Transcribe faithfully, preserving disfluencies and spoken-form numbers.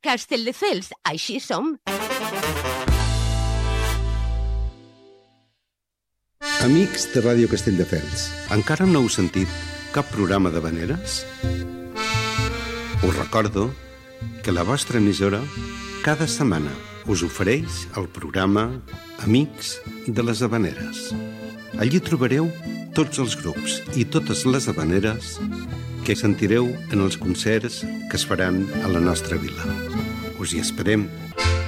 Castelldefels, així som. Amics de Ràdio Castelldefels, encara no heu sentit cap programa d'havaneres? Us recordo que la vostra emissora cada setmana us ofereix el programa Amics de les Havaneres. Allí trobareu tots els grups i totes les havaneres que sentireu en els concerts que es faran a la nostra vila. Us hi esperem.